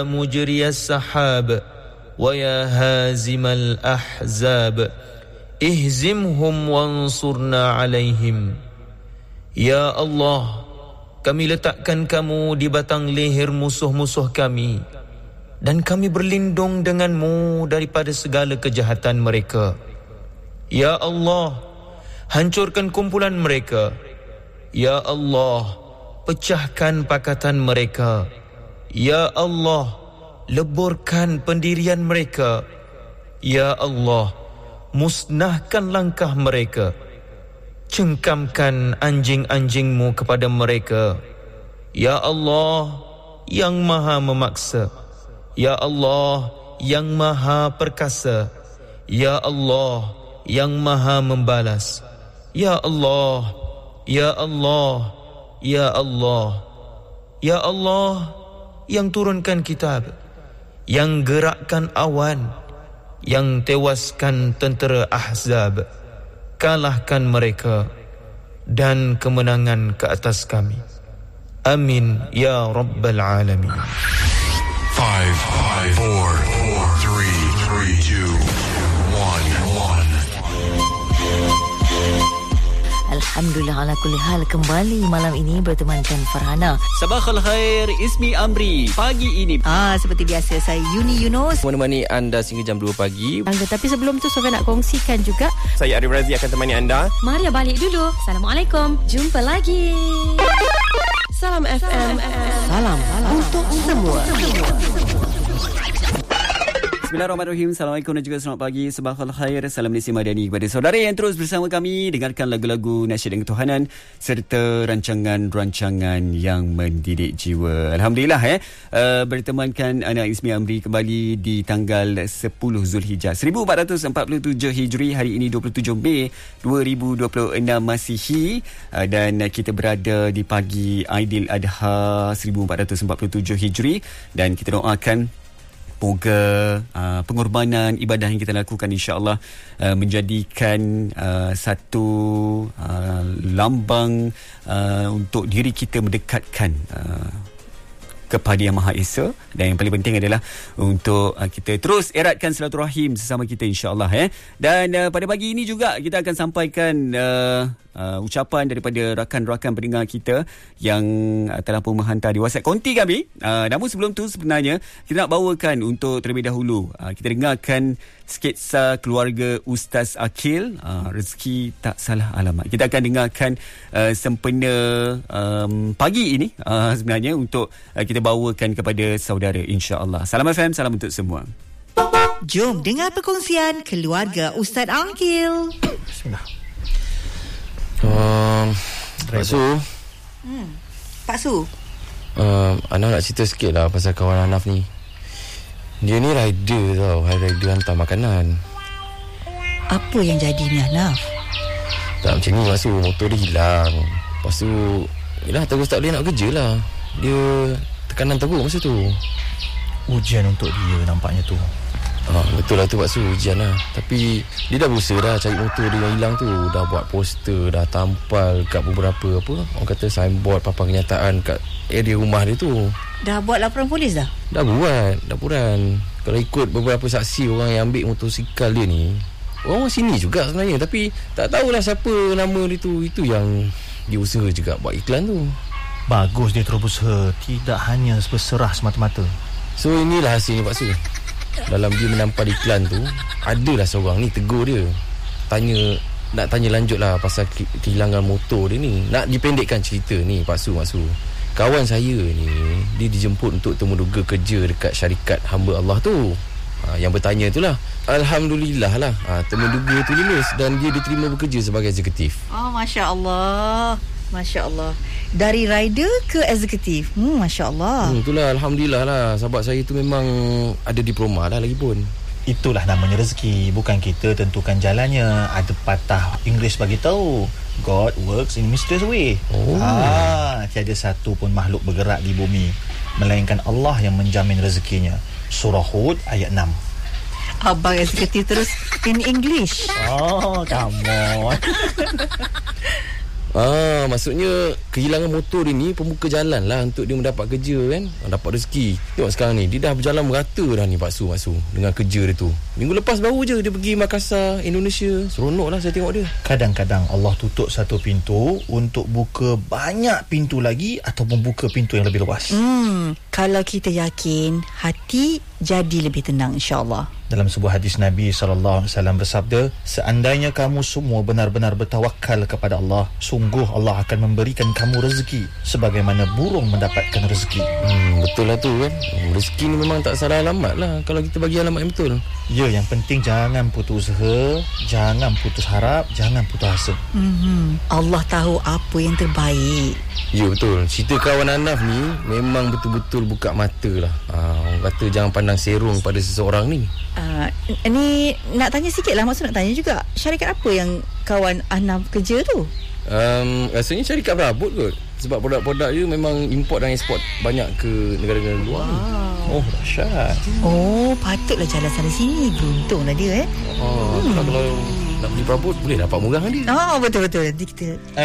مجري السحاب ويا هازم الأحزاب اهزمهم وانصرنا عليهم. Ya Allah, kami letakkan kamu di batang leher musuh-musuh kami, dan kami berlindung denganmu daripada segala kejahatan mereka. Ya Allah, hancurkan kumpulan mereka. Ya Allah, pecahkan pakatan mereka. Ya Allah, leburkan pendirian mereka. Ya Allah, musnahkan langkah mereka. Cengkamkan anjing-anjingmu kepada mereka. Ya Allah, yang maha memaksa. Ya Allah, yang maha perkasa. Ya Allah, yang maha membalas. Ya Allah, Ya Allah, Ya Allah, Ya Allah, yang turunkan kitab, yang gerakkan awan, yang tewaskan tentera Ahzab. Kalahkan mereka dan kemenangan ke atas kami. Amin ya rabbal alamin. 5, 4, 3, 2, 1. Alhamdulillah ala kulli hal, kembali malam ini bertemankan Farhana. Sabah khair, Ismi Amri. Pagi ini Seperti biasa, saya Yuni Yunus menemani anda sehingga jam 2 pagi. Tapi sebelum tu Sofia nak kongsikan juga, Saya Arif Razi akan temani anda. Maria balik dulu. Assalamualaikum. Jumpa lagi. Salam FM. salam untuk semua. Bismillahirrahmanirrahim. Assalamualaikum dan juga selamat pagi. Sabah khair. Salam Nisi Madani kepada saudara yang terus bersama kami dengarkan lagu-lagu nasyid dan ketuhanan serta rancangan-rancangan yang mendidik jiwa. Alhamdulillah bertemankan anak Ismi Amri kembali di tanggal 10 Zulhijjah 1447 Hijri. Hari ini 27 Mei 2026 Masihi, dan kita berada di pagi Aidil Adha 1447 Hijri, dan kita doakan moga pengorbanan ibadah yang kita lakukan insya-Allah menjadikan satu lambang untuk diri kita mendekatkan kepada Yang Maha Esa, dan yang paling penting adalah untuk kita terus eratkan silaturahim sesama kita insya-Allah Dan pada pagi ini juga kita akan sampaikan ucapan daripada rakan-rakan pendengar kita yang telah pun menghantar di WhatsApp konti kami. Namun sebelum tu sebenarnya kita nak bawakan untuk terlebih dahulu kita dengarkan sketsa keluarga Ustaz Akil, Rezeki Tak Salah Alamat. Kita akan dengarkan sempena pagi ini sebenarnya untuk kita bawakan kepada saudara insya-Allah. Salam FM, salam untuk semua. Jom dengar perkongsian keluarga Ustaz Akil. Bismillah. Pak Su. Pak Su. Ana nak cerita sikit lah pasal kawan Hanaf ni. Dia ni rider tau, rider hantar makanan. Apa yang jadi ni Hanaf? Tak macam ni Pak Su, motor dia hilang. Lepas tu yelah, terus tak boleh nak kerja lah. Dia tekanan teruk masa tu. Ujian untuk dia nampaknya tu. Betul lah tu Pak Su, ujian lah. Tapi dia dah berusaha dah cari motor dia yang hilang tu. Dah buat poster, dah tampal kat beberapa orang kata signboard, papan kenyataan kat area rumah dia tu. Dah buat laporan polis dah? Dah buat laporan. Kalau ikut beberapa saksi orang yang ambil motosikal dia ni, orang sini juga sebenarnya, tapi tak tahulah siapa nama dia tu. Itu yang dia usaha juga buat iklan tu. Bagus dia terus berusaha, tidak hanya berserah semata-mata. So inilah hasilnya Pak Su. Dalam dia menampal iklan tu, adalah seorang ni tegur dia, nak tanya lanjut lah pasal kehilangan motor dia ni. Nak dipendekkan cerita ni Pak Su, kawan saya ni dia dijemput untuk temuduga kerja dekat syarikat hamba Allah tu. Yang bertanya itulah, alhamdulillah lah, temuduga tu lulus dan dia diterima bekerja sebagai eksekutif. Masya Allah. Dari rider ke eksekutif. Masya Allah. Itulah alhamdulillah lah. Sahabat saya tu memang ada diploma lah lagi pun. Itulah namanya rezeki. Bukan kita tentukan jalannya. Ada patah Inggeris bagi tahu, God works in mysterious way. Tiada satu pun makhluk bergerak di bumi melainkan Allah yang menjamin rezekinya. Surah Hud ayat 6. Abang eksekutif terus in English. Come on. Maksudnya kehilangan motor ini pembuka jalan lah untuk dia mendapat kerja kan, dapat rezeki. Tengok sekarang ni, dia dah berjalan merata dah ni Pak Su dengan kerja dia tu. Minggu lepas baru je dia pergi Makassar, Indonesia. Seronok lah saya tengok dia. Kadang-kadang Allah tutup satu pintu untuk buka banyak pintu lagi ataupun buka pintu yang lebih luas. Kalau kita yakin, hati jadi lebih tenang, insya-Allah. Dalam sebuah hadis Nabi SAW bersabda, seandainya kamu semua benar-benar bertawakal kepada Allah, sungguh Allah akan memberikan kamu rezeki sebagaimana burung mendapatkan rezeki. Betul lah tu kan. Rezeki ni memang tak salah alamat lah kalau kita bagi alamat yang betul. Ya, yang penting jangan putus usaha, jangan putus harap, jangan putus asa. Allah tahu apa yang terbaik. Ya betul. Cerita kawan Hanaf ni memang betul-betul buka mata lah. Orang kata jangan pandang serong pada seseorang ni. Ni nak tanya sikit lah, maksud nak tanya juga, syarikat apa yang kawan Hanaf kerja tu? Rasanya syarikat berabot kot. Sebab produk-produk dia memang import dan ekspor banyak ke negara-negara luar. Oh, dahsyat. Oh, patutlah jalan sana sini. Beruntunglah dia Kalau nak beli perabot boleh dapat murah dengan dia. betul-betul. Nanti kita